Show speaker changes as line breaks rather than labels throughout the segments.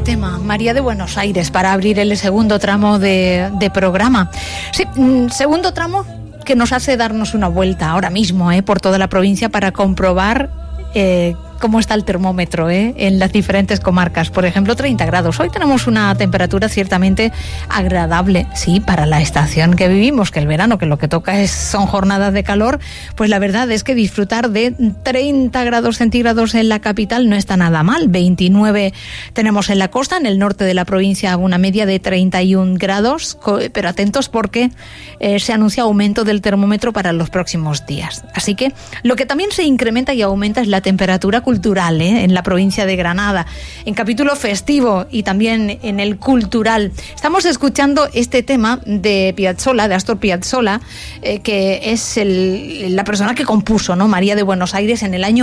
tema, María de Buenos Aires, para abrir el segundo tramo de programa. Sí, segundo tramo que nos hace darnos una vuelta ahora mismo por toda la provincia para comprobar cómo está el termómetro en las diferentes comarcas. Por ejemplo, 30 grados. Hoy tenemos una temperatura ciertamente agradable, sí, para la estación que vivimos, que el verano, que lo que toca son jornadas de calor, pues la verdad es que disfrutar de 30 grados centígrados en la capital no está nada mal. 29 tenemos en la costa, en el norte de la provincia una media de 31 grados, pero atentos porque se anuncia aumento del termómetro para los próximos días. Así que lo que también se incrementa y aumenta es la temperatura cultural en la provincia de Granada, en capítulo festivo y también en el cultural. Estamos escuchando este tema de Piazzolla, de Astor Piazzolla, que es la persona que compuso, ¿no?, María de Buenos Aires en el año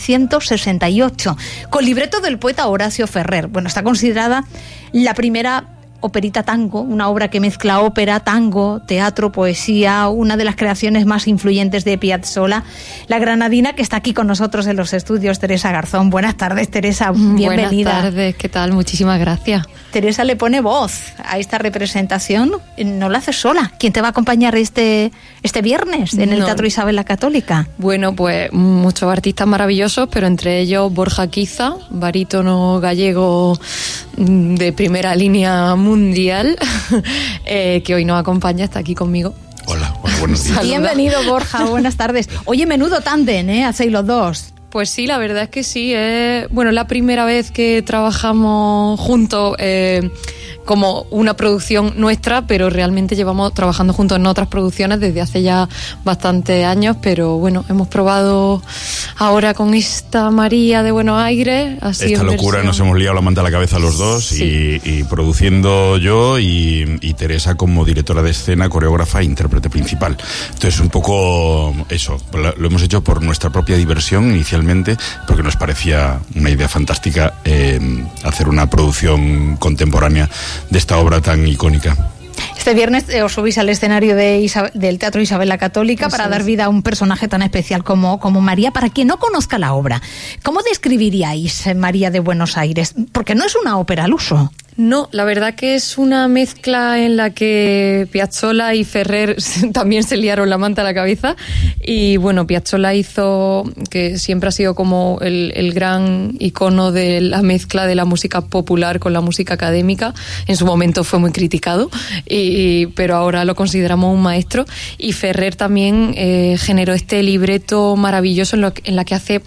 1968, con libreto del poeta Horacio Ferrer. Bueno, está considerada la primera operita tango, una obra que mezcla ópera, tango, teatro, poesía, una de las creaciones más influyentes de Piazzolla, la granadina que está aquí con nosotros en los estudios, Teresa Garzón. Buenas tardes, Teresa, bienvenida.
Buenas tardes, ¿qué tal? Muchísimas gracias.
Teresa le pone voz a esta representación, no la haces sola. ¿Quién te va a acompañar este viernes en el Teatro Isabel la Católica?
Bueno, pues muchos artistas maravillosos, pero entre ellos Borja Quiza, barítono gallego de primera línea mundial, que hoy nos acompaña, está aquí conmigo.
Hola, buenos días.
Bienvenido, Borja, buenas tardes. Oye, menudo tándem, hacéis los dos.
Pues sí, la verdad es que sí. Bueno, la primera vez que trabajamos juntos como una producción nuestra, pero realmente llevamos trabajando juntos en otras producciones desde hace ya bastantes años, pero bueno, hemos probado ahora con esta María de Buenos Aires. Así
esta locura versión. Nos hemos liado la manta a la cabeza los dos, sí. y produciendo yo y Teresa como directora de escena, coreógrafa e intérprete principal. Entonces un poco eso, lo hemos hecho por nuestra propia diversión inicialmente, porque nos parecía una idea fantástica hacer una producción contemporánea de esta obra tan icónica.
Este viernes os subís al escenario del Teatro Isabel la Católica para dar vida a un personaje tan especial como María. Para quien no conozca la obra, ¿cómo describiríais María de Buenos Aires? Porque no es una ópera al uso.
No, la verdad que es una mezcla en la que Piazzolla y Ferrer también se liaron la manta a la cabeza. Y bueno, Piazzolla hizo, que siempre ha sido como el gran icono de la mezcla de la música popular con la música académica. En su momento fue muy criticado, pero ahora lo consideramos un maestro. Y Ferrer también generó este libreto maravilloso en la que hace